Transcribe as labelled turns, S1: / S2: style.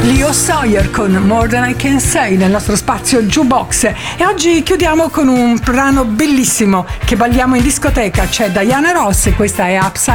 S1: Leo Sayer con More Than I Can Say nel nostro spazio Jukebox, e oggi chiudiamo con un brano bellissimo che balliamo in discoteca. C'è Diana Ross e questa è Upside